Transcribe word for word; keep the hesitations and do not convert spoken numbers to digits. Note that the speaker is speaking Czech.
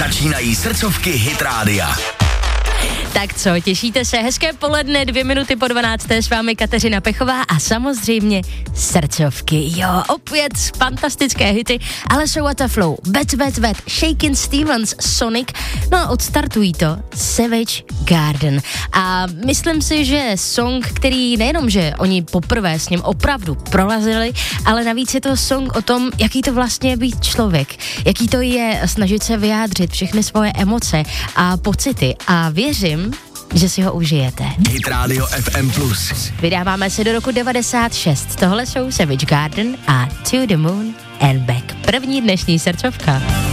Začínají srdcovky Hit Rádia. Tak co, těšíte se? Hezké poledne, dvě minuty po dvanácté, s vámi Kateřina Pechová a samozřejmě srdcovky. Jo, opět fantastické hity, ale jsou at a flow. Bet, bet, bet, Shakin' Stevens, Sonic, no a odstartují to Savage Garden. A myslím si, že song, který nejenom, že oni poprvé s ním opravdu prolazili, ale navíc je to song o tom, jaký to vlastně je být člověk, jaký to je snažit se vyjádřit všechny svoje emoce a pocity a věřím, že si ho užijete. Hit Radio F M plus. Vydáváme se do roku devadesát šest. Tohle jsou Savage Garden a To the Moon and Back. První dnešní srdcovka.